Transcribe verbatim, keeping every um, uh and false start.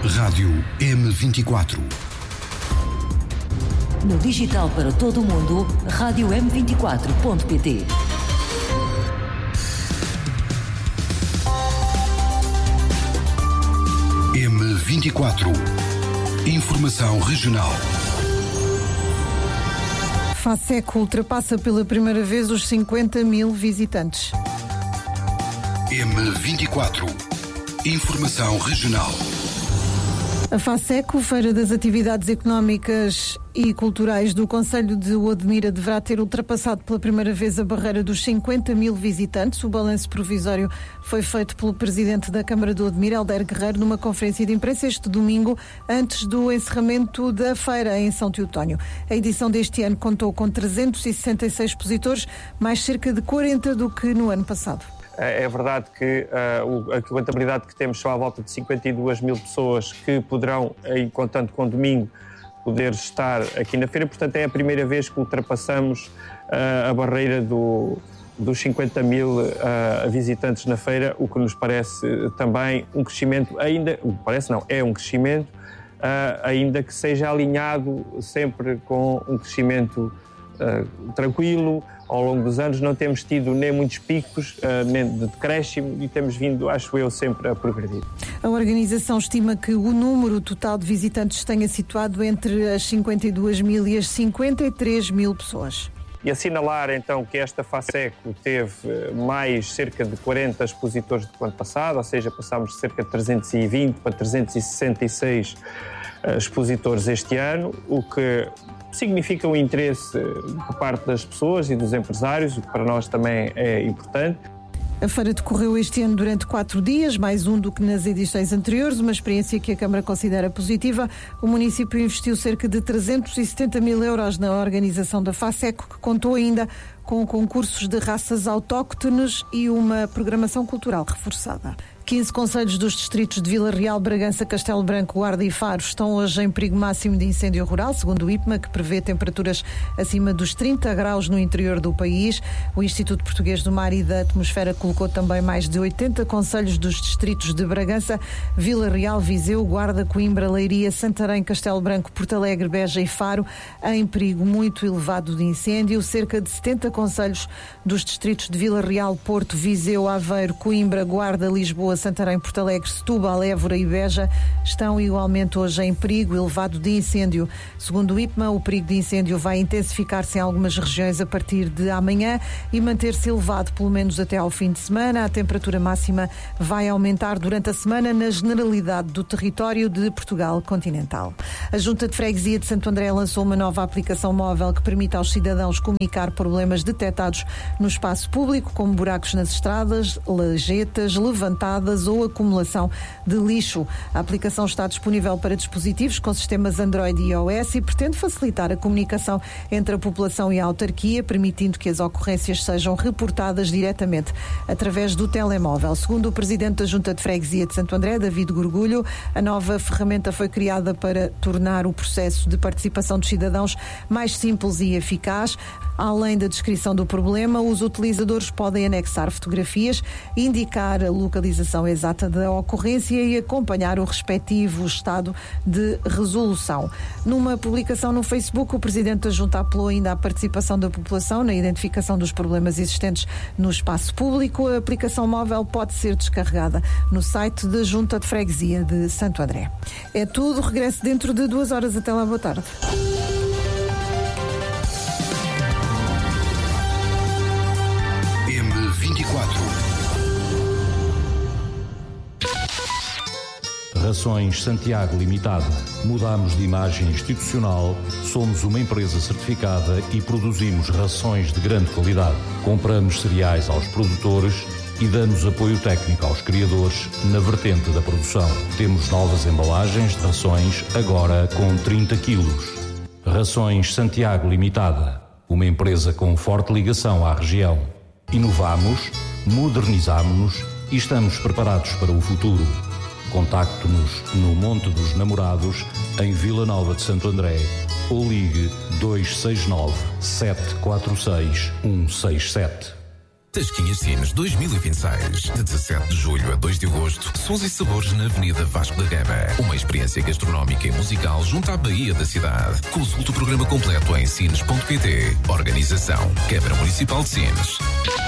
Rádio M vinte e quatro. No digital para todo o mundo, rádio m vinte e quatro ponto p t. M vinte e quatro. Informação regional. FASECO ultrapassa pela primeira vez os cinquenta mil visitantes. M vinte e quatro. Informação regional. A FASECO, Feira das Atividades Económicas e Culturais do Concelho de Odmira, deverá ter ultrapassado pela primeira vez a barreira dos cinquenta mil visitantes. O balanço provisório foi feito pelo presidente da Câmara de Odmira, Helder Guerreiro, numa conferência de imprensa este domingo, antes do encerramento da feira em São Teotónio. A edição deste ano contou com trezentos e sessenta e seis expositores, mais cerca de quarenta do que no ano passado. É verdade que uh, a contabilidade que temos são à volta de cinquenta e duas mil pessoas que poderão, em contando com domingo, poder estar aqui na feira. Portanto, é a primeira vez que ultrapassamos uh, a barreira do, dos cinquenta mil uh, visitantes na feira, o que nos parece também um crescimento, ainda, parece não, é um crescimento, uh, ainda que seja alinhado sempre com um crescimento uh, tranquilo. Ao longo dos anos não temos tido nem muitos picos, uh, nem de decréscimo, e temos vindo, acho eu, sempre a progredir. A organização estima que o número total de visitantes tenha situado entre as cinquenta e duas mil e as cinquenta e três mil pessoas. E assinalar então que esta FASECO teve mais cerca de quarenta expositores do que o ano passado, ou seja, passámos de cerca de trezentos e vinte para trezentos e sessenta e seis uh, expositores este ano, o que significa um interesse por parte das pessoas e dos empresários, o que para nós também é importante. A feira decorreu este ano durante quatro dias, mais um do que nas edições anteriores, uma experiência que a Câmara considera positiva. O município investiu cerca de trezentos e setenta mil euros na organização da FASECO, que contou ainda com concursos de raças autóctones e uma programação cultural reforçada. quinze concelhos dos distritos de Vila Real, Bragança, Castelo Branco, Guarda e Faro estão hoje em perigo máximo de incêndio rural, segundo o I P M A, que prevê temperaturas acima dos trinta graus no interior do país. O Instituto Português do Mar e da Atmosfera colocou também mais de oitenta concelhos dos distritos de Bragança, Vila Real, Viseu, Guarda, Coimbra, Leiria, Santarém, Castelo Branco, Porto Alegre, Beja e Faro em perigo muito elevado de incêndio. Cerca de setenta concelhos dos distritos de Vila Real, Porto, Viseu, Aveiro, Coimbra, Guarda, Lisboa, Santarém, Porto Alegre, Setúbal, Évora e Beja estão igualmente hoje em perigo elevado de incêndio. Segundo o I P M A, o perigo de incêndio vai intensificar-se em algumas regiões a partir de amanhã e manter-se elevado pelo menos até ao fim de semana. A temperatura máxima vai aumentar durante a semana na generalidade do território de Portugal continental. A Junta de Freguesia de Santo André lançou uma nova aplicação móvel que permite aos cidadãos comunicar problemas detectados no espaço público, como buracos nas estradas, lajetas levantadas ou acumulação de lixo. A aplicação está disponível para dispositivos com sistemas Android e iOS e pretende facilitar a comunicação entre a população e a autarquia, permitindo que as ocorrências sejam reportadas diretamente através do telemóvel. Segundo o presidente da Junta de Freguesia de Santo André, David Gorgulho, a nova ferramenta foi criada para tornar o processo de participação dos cidadãos mais simples e eficaz. Além da descrição do problema, os utilizadores podem anexar fotografias, indicar a localização exata da ocorrência e acompanhar o respectivo estado de resolução. Numa publicação no Facebook, o presidente da Junta apelou ainda à participação da população na identificação dos problemas existentes no espaço público. A aplicação móvel pode ser descarregada no site da Junta de Freguesia de Santo André. É tudo, regresso dentro de duas horas. Até lá, boa tarde. M vinte e quatro. Rações Santiago Limitada. Mudamos de imagem institucional, somos uma empresa certificada e produzimos rações de grande qualidade. Compramos cereais aos produtores e damos apoio técnico aos criadores na vertente da produção. Temos novas embalagens de rações, agora com trinta quilos. Rações Santiago Limitada. Uma empresa com forte ligação à região. Inovamos, modernizamos e estamos preparados para o futuro. Contacte-nos no Monte dos Namorados, em Vila Nova de Santo André, ou ligue dois seis nove, sete quatro seis, um seis sete. Tasquinhas Sines dois mil e vinte e seis. De dezassete de julho a dois de agosto, sons e sabores na Avenida Vasco da Gama. Uma experiência gastronómica e musical junto à Baía da cidade. Consulte o programa completo em sines ponto pt. Organização Câmara Municipal de Sines.